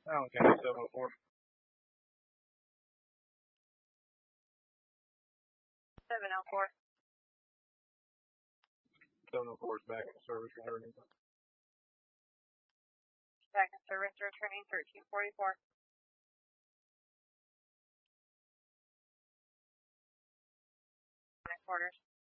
Allen County 704. 704. 704 is back in service returning. Back in service returning 1344. Quarters.